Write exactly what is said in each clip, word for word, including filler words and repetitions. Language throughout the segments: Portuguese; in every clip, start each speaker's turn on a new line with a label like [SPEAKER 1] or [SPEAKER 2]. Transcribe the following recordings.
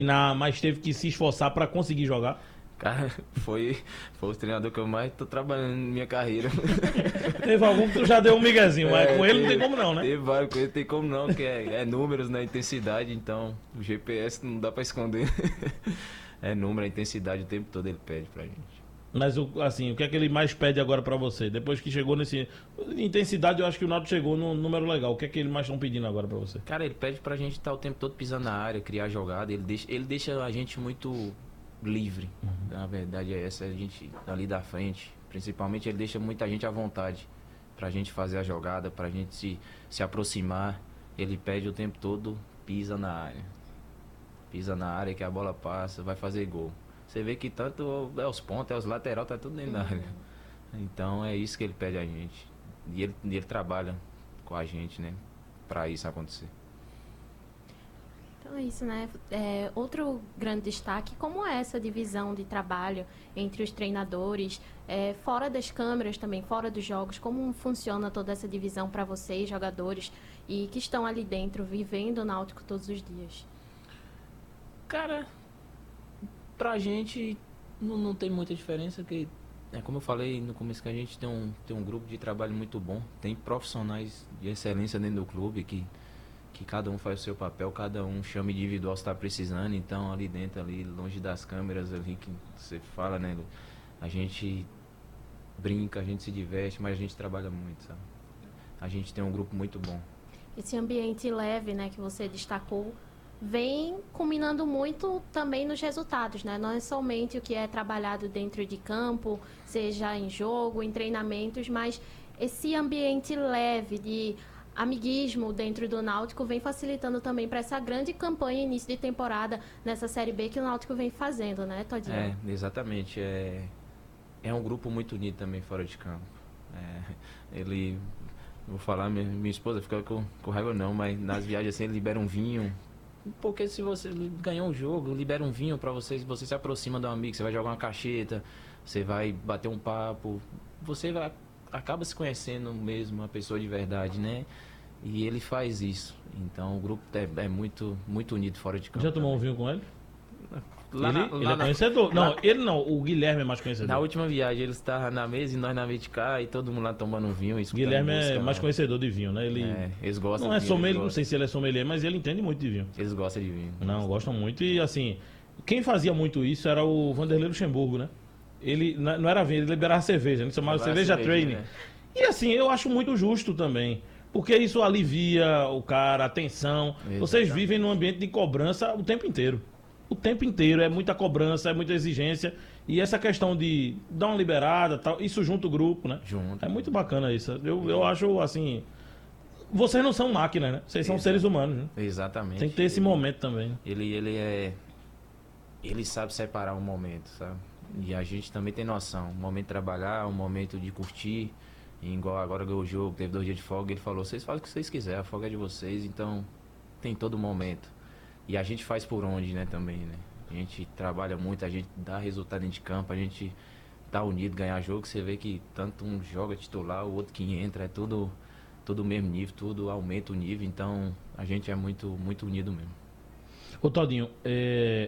[SPEAKER 1] Na, mas teve que se esforçar para conseguir jogar.
[SPEAKER 2] Cara, foi, foi o treinador que eu mais tô trabalhando na minha carreira.
[SPEAKER 1] Teve algum que tu já deu um miguezinho, mas
[SPEAKER 2] É,
[SPEAKER 1] com ele não
[SPEAKER 2] teve-
[SPEAKER 1] tem como não, né?
[SPEAKER 2] Teve vários com ele, tem como não, que é, é números na intensidade, então o G P S não dá pra esconder. É número, a intensidade o tempo todo ele pede pra gente.
[SPEAKER 1] Mas o- assim, o que é que ele mais pede agora para você? Depois que chegou nesse intensidade, eu acho que o Náutico chegou num número legal. O que é que ele mais estão pedindo agora para você?
[SPEAKER 2] Cara, ele pede pra gente estar o tempo todo pisando na área, criar jogada, ele deixa, ele deixa a gente muito livre. Na verdade é essa, a gente ali da frente, principalmente ele deixa muita gente à vontade pra gente fazer a jogada, pra gente se, se aproximar. Ele pede o tempo todo, pisa na área. Pisa na área que a bola passa, vai fazer gol. Você vê que tanto é os pontos, é os lateral, tá tudo dentro da área. Então é isso que ele pede a gente. E ele, e ele trabalha com a gente, né? Pra isso acontecer.
[SPEAKER 3] Então é isso, né? É, outro grande destaque, como é essa divisão de trabalho entre os treinadores, é, fora das câmeras também, fora dos jogos, como funciona toda essa divisão para vocês, jogadores, e que estão ali dentro, vivendo o Náutico todos os dias?
[SPEAKER 2] Cara, pra gente não, não tem muita diferença, que é como eu falei no começo, que a gente tem um, tem um grupo de trabalho muito bom, tem profissionais de excelência dentro do clube, que, que cada um faz o seu papel, cada um chama individual se está precisando, então ali dentro, ali longe das câmeras ali que você fala, né, Lu? A gente brinca, a gente se diverte, mas a gente trabalha muito, sabe? A gente tem um grupo muito bom.
[SPEAKER 3] Esse ambiente leve, né, que você destacou, vem culminando muito também nos resultados, né? Não é somente o que é trabalhado dentro de campo, seja em jogo, em treinamentos, mas esse ambiente leve de amiguismo dentro do Náutico vem facilitando também para essa grande campanha início de temporada nessa Série B que o Náutico vem fazendo, né, Todinho?
[SPEAKER 2] É, exatamente. É, é um grupo muito unido também fora de campo. É, ele, vou falar, minha, minha esposa fica com, com raiva não, mas nas viagens assim ele libera um vinho. Porque se você ganhou um jogo, libera um vinho pra vocês, você se aproxima de um amigo, você vai jogar uma cacheta, você vai bater um papo, você vai, acaba se conhecendo mesmo, uma pessoa de verdade, né? E ele faz isso. Então o grupo é, é muito, muito unido fora de campo.
[SPEAKER 1] Já tomou um
[SPEAKER 2] também.
[SPEAKER 1] vinho com ele?
[SPEAKER 2] Lá
[SPEAKER 1] ele
[SPEAKER 2] na-
[SPEAKER 1] ele
[SPEAKER 2] lá
[SPEAKER 1] é
[SPEAKER 2] na-
[SPEAKER 1] conhecedor.
[SPEAKER 2] lá-
[SPEAKER 1] Não, ele não, o Guilherme é mais conhecedor.
[SPEAKER 2] Na última viagem ele estava na mesa e nós na vez de cá e todo mundo lá tomando um vinho. escutando
[SPEAKER 1] Guilherme
[SPEAKER 2] música
[SPEAKER 1] é
[SPEAKER 2] lá.
[SPEAKER 1] mais conhecedor de vinho, né? Ele
[SPEAKER 2] É, eles gostam
[SPEAKER 1] não é
[SPEAKER 2] de vinho,
[SPEAKER 1] sommelier,
[SPEAKER 2] eles
[SPEAKER 1] não sei
[SPEAKER 2] gostam.
[SPEAKER 1] se ele é sommelier, mas ele entende muito de vinho.
[SPEAKER 2] Eles gostam de vinho.
[SPEAKER 1] Não, gostam muito. E assim, quem fazia muito isso era o Vanderlei Luxemburgo, né? Ele na- não era vinho, ele liberava cerveja, ele chamava
[SPEAKER 2] Levar a
[SPEAKER 1] cerveja
[SPEAKER 2] cervejinha,
[SPEAKER 1] training.
[SPEAKER 2] né?
[SPEAKER 1] E assim, eu acho muito justo também. Porque isso alivia o cara, a tensão. Vocês
[SPEAKER 2] Exatamente.
[SPEAKER 1] vivem num ambiente de cobrança o tempo inteiro. O tempo inteiro, é muita cobrança, é muita exigência. E essa questão de dar uma liberada, tal, isso junta o grupo, né?
[SPEAKER 2] Junto.
[SPEAKER 1] É muito bacana isso. Eu, eu acho assim. Vocês não são máquinas, né? Vocês são
[SPEAKER 2] Exato.
[SPEAKER 1] seres humanos, né?
[SPEAKER 2] Exatamente.
[SPEAKER 1] Tem que ter esse momento também.
[SPEAKER 2] Ele, ele é. Ele sabe separar um momento, sabe? E a gente também tem noção. Um momento de trabalhar, um momento de curtir. E igual agora ganhou o jogo, teve dois dias de folga. Ele falou: vocês fazem o que vocês quiserem, a folga é de vocês. Então, tem todo momento. E a gente faz por onde, né? Também, né? A gente trabalha muito, a gente dá resultado dentro de campo, a gente tá unido, ganhar jogo. Você vê que tanto um joga titular, o outro que entra, é tudo, tudo mesmo nível, tudo aumenta o nível. Então, a gente é muito, muito unido mesmo.
[SPEAKER 1] Ô Todinho, é,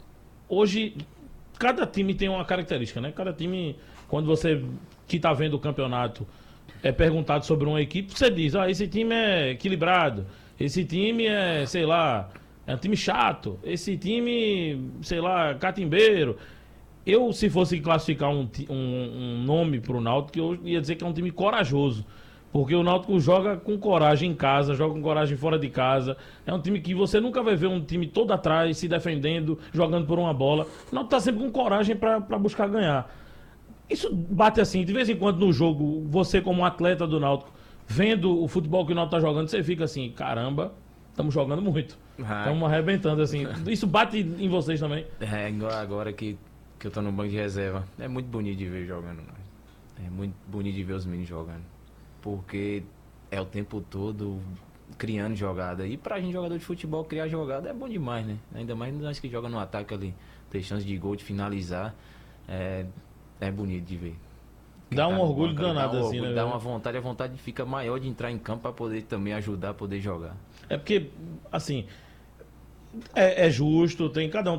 [SPEAKER 1] hoje cada time tem uma característica, né? Cada time, quando você que tá vendo o campeonato é perguntado sobre uma equipe, você diz, ah, esse time é equilibrado, esse time é, sei lá, é um time chato, esse time, sei lá, catimbeiro. Eu, se fosse classificar um, ti- um, um nome pro Náutico, eu ia dizer que é um time corajoso. Porque o Náutico joga com coragem em casa, joga com coragem fora de casa. É um time que você nunca vai ver um time todo atrás, se defendendo, jogando por uma bola. O Náutico tá sempre com coragem pra pra buscar ganhar. Isso bate assim, de vez em quando no jogo, você como atleta do Náutico, vendo o futebol que o Náutico tá jogando, você fica assim, caramba, estamos jogando muito.
[SPEAKER 2] Ah.
[SPEAKER 1] Estamos arrebentando, assim. Isso bate em vocês também.
[SPEAKER 2] É, igual agora que, que eu tô no banco de reserva. É muito bonito de ver jogando. Né? É muito bonito de ver os meninos jogando. Porque é o tempo todo criando jogada. E pra gente, jogador de futebol, criar jogada é bom demais, né? Ainda mais nós que jogam no ataque ali, ter chance de gol, de finalizar. É, é bonito de ver. Quem
[SPEAKER 1] Dá
[SPEAKER 2] tá
[SPEAKER 1] um
[SPEAKER 2] no
[SPEAKER 1] orgulho
[SPEAKER 2] banco ali,
[SPEAKER 1] danado,
[SPEAKER 2] dá um
[SPEAKER 1] assim,
[SPEAKER 2] orgulho,
[SPEAKER 1] né,
[SPEAKER 2] Dá
[SPEAKER 1] velho?
[SPEAKER 2] uma vontade, a vontade fica maior de entrar em campo pra poder também ajudar, poder jogar.
[SPEAKER 1] É porque, assim, É, é justo, tem cada um